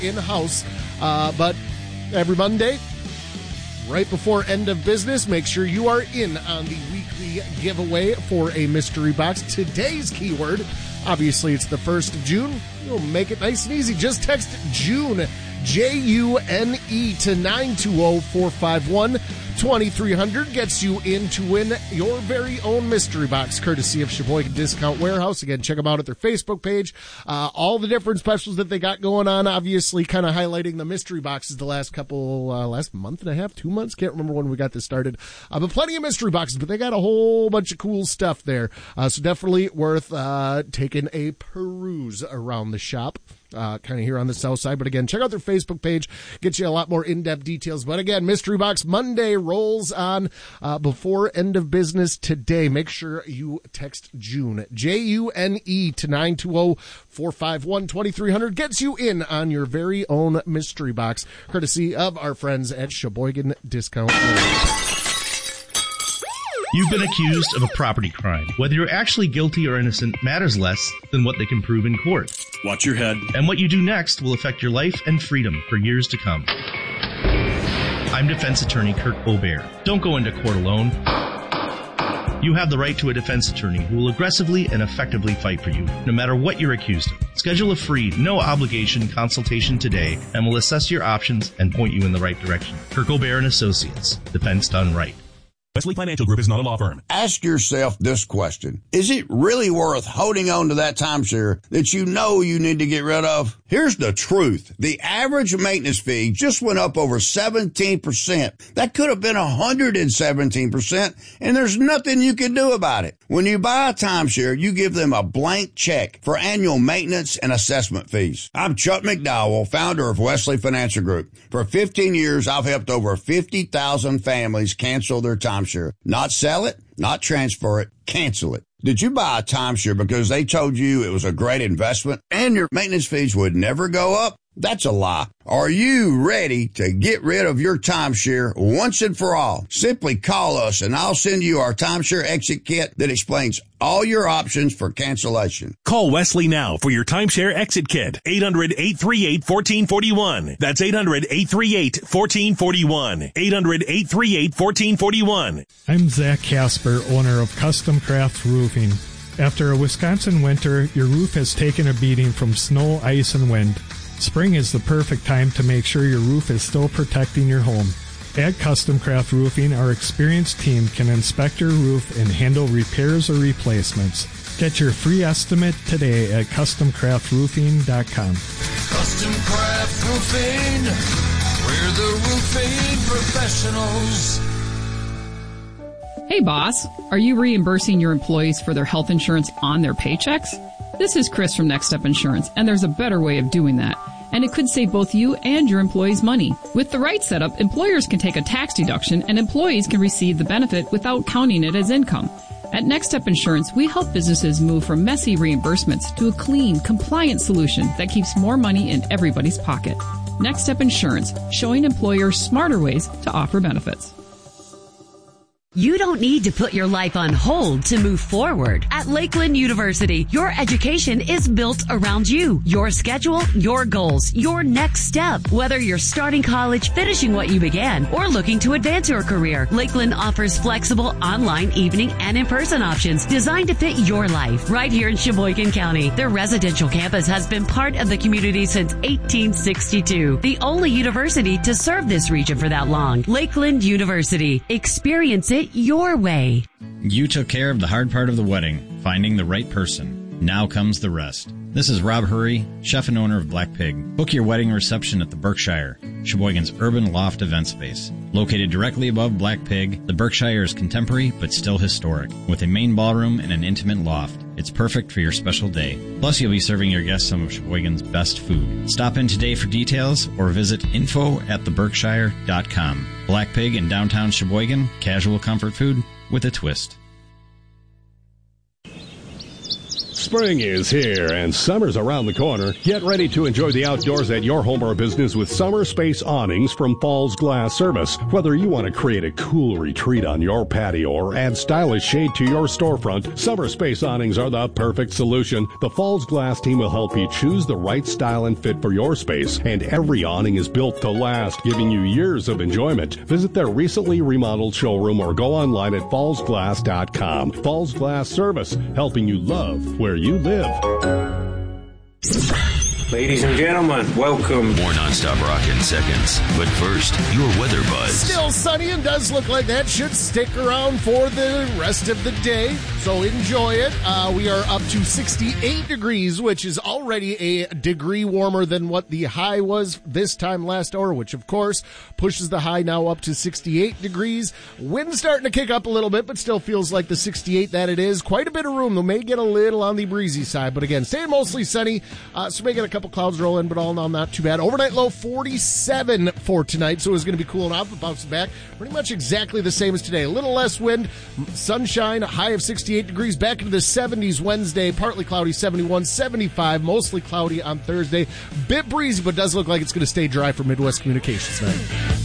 in-house. But every Monday, right before end of business, make sure you are in on the weekly giveaway for a mystery box. Today's keyword, obviously it's the 1st of June. We'll make it nice and easy. Just text June, June, to 920-451-2300. Gets you in to win your very own mystery box, courtesy of Sheboygan Discount Warehouse. Again, check them out at their Facebook page. All the different specials that they got going on, obviously kind of highlighting the mystery boxes the last month and a half, 2 months. Can't remember when we got this started. But plenty of mystery boxes, but they got a whole bunch of cool stuff there. So definitely worth taking a peruse around the shop. Kind of here on the south side. But again, check out their Facebook page. Get you a lot more in-depth details. But again, Mystery Box Monday rolls on before end of business today. Make sure you text June, June, to 920-451-2300. Gets you in on your very own mystery box, courtesy of our friends at Sheboygan Discount Warehouse. You've been accused of a property crime. Whether you're actually guilty or innocent matters less than what they can prove in court. Watch your head. And what you do next will affect your life and freedom for years to come. I'm defense attorney Kirk Aubert. Don't go into court alone. You have the right to a defense attorney who will aggressively and effectively fight for you, no matter what you're accused of. Schedule a free, no-obligation consultation today, and we'll assess your options and point you in the right direction. Kirk Aubert & Associates. Defense done right. Wesley Financial Group is not a law firm. Ask yourself this question. Is it really worth holding on to that timeshare that you know you need to get rid of? Here's the truth. The average maintenance fee just went up over 17%. That could have been 117%, and there's nothing you can do about it. When you buy a timeshare, you give them a blank check for annual maintenance and assessment fees. I'm Chuck McDowell, founder of Wesley Financial Group. For 15 years, I've helped over 50,000 families cancel their timeshare. Not sell it, not transfer it, cancel it. Did you buy a timeshare because they told you it was a great investment and your maintenance fees would never go up? That's a lie. Are you ready to get rid of your timeshare once and for all? Simply call us and I'll send you our timeshare exit kit that explains all your options for cancellation. Call Wesley now for your timeshare exit kit. 800-838-1441. That's 800-838-1441. 800-838-1441. I'm Zach Casper, owner of Custom Craft Roofing. After a Wisconsin winter, your roof has taken a beating from snow, ice, and wind. Spring is the perfect time to make sure your roof is still protecting your home. At Custom Craft Roofing, our experienced team can inspect your roof and handle repairs or replacements. Get your free estimate today at CustomCraftRoofing.com. Custom Craft Roofing, we're the roofing professionals. Hey boss, are you reimbursing your employees for their health insurance on their paychecks? This is Chris from Next Step Insurance, and there's a better way of doing that. And it could save both you and your employees money. With the right setup, employers can take a tax deduction and employees can receive the benefit without counting it as income. At Next Step Insurance, we help businesses move from messy reimbursements to a clean, compliant solution that keeps more money in everybody's pocket. Next Step Insurance, showing employers smarter ways to offer benefits. You don't need to put your life on hold to move forward. At Lakeland University, your education is built around you, your schedule, your goals, your next step. Whether you're starting college, finishing what you began, or looking to advance your career, Lakeland offers flexible online, evening, and in-person options designed to fit your life. Right here in Sheboygan County, their residential campus has been part of the community since 1862. The only university to serve this region for that long. Lakeland University. Experience it your way. You took care of the hard part of the wedding, finding the right person. Now comes the rest. This is Rob Hurry, chef and owner of Black Pig. Book your wedding reception at the Berkshire, Sheboygan's urban loft event space. Located directly above Black Pig, the Berkshire is contemporary but still historic, with a main ballroom and an intimate loft. It's perfect for your special day. Plus, you'll be serving your guests some of Sheboygan's best food. Stop in today for details or visit info@theberkshire.com. Black Pig in downtown Sheboygan, casual comfort food with a twist. Spring is here and summer's around the corner. Get ready to enjoy the outdoors at your home or business with Summer Space awnings from Falls Glass Service. Whether you want to create a cool retreat on your patio or add stylish shade to your storefront, Summer Space awnings are the perfect solution. The Falls Glass team will help you choose the right style and fit for your space, and every awning is built to last, giving you years of enjoyment. Visit their recently remodeled showroom or go online at fallsglass.com. Falls Glass Service, helping you love where you live. Ladies and gentlemen, welcome. More nonstop rock in seconds. But first, your weather buzz. Still sunny and does look like that should stick around for the rest of the day. So enjoy it. We are up to 68 degrees, which is already a degree warmer than what the high was this time last hour, which of course pushes the high now up to 68 degrees. Wind starting to kick up a little bit, but still feels like the 68 that it is. Quite a bit of room, though. May get a little on the breezy side, but again, staying mostly sunny. So may get a couple clouds roll in, but all in all, not too bad. Overnight low 47 for tonight, so it's going to be cooling off, but bouncing back pretty much exactly the same as today. A little less wind, sunshine, a high of 68 degrees, back into the 70s Wednesday, partly cloudy 71, 75, mostly cloudy on Thursday. Bit breezy, but does look like it's going to stay dry for Midwest Communications tonight.